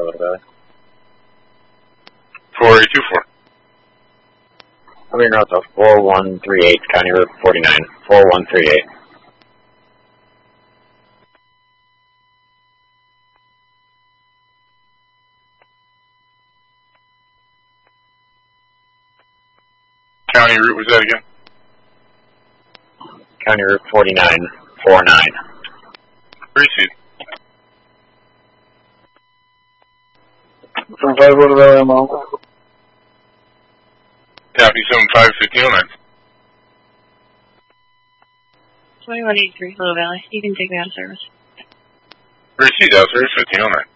Little Valley. 4824. Coming north of 4138, County Route 49, 4138. County route was that again? County Route 4949. Proceed. From 5 Little Valley, I'm on. Copy 751509. 2183 Little Valley. You can take me out of service. Proceed, officer, 1509.